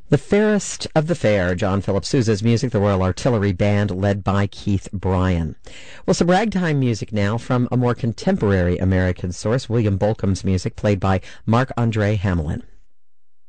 The Fairest of the Fair, John Philip Sousa's music, the Royal Artillery Band, led by Keith Bryan. Well, some ragtime music now from a more contemporary American source, William Bolcom's music, played by Mark-Andre Hamelin.